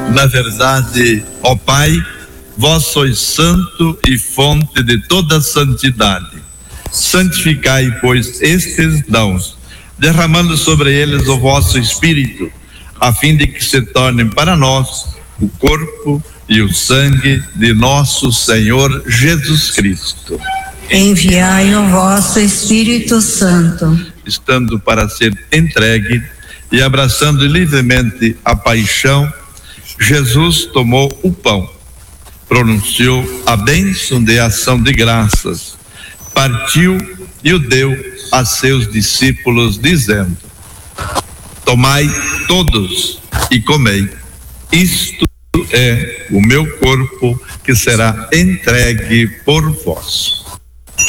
Na verdade, ó Pai, vós sois santo e fonte de toda santidade. Santificai, pois, estes dons, derramando sobre eles o vosso Espírito, a fim de que se tornem para nós o corpo e o sangue de nosso Senhor Jesus Cristo. Enviai o vosso Espírito Santo. Estando para ser entregue e abraçando livremente a paixão, Jesus tomou o pão, pronunciou a bênção de ação de graças, partiu e o deu a seus discípulos, dizendo: tomai todos e comei, isto é o meu corpo que será entregue por vós.